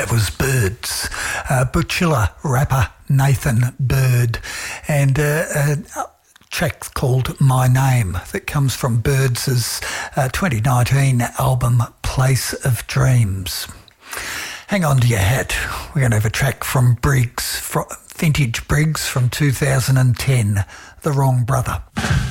That was Birds. Butchilla rapper Nathan Bird, and a track called My Name that comes from Birds' 2019 album Place of Dreams. Hang on to your hat. We're going to have a track from Briggs, Vintage Briggs from 2010, The Wrong Brother.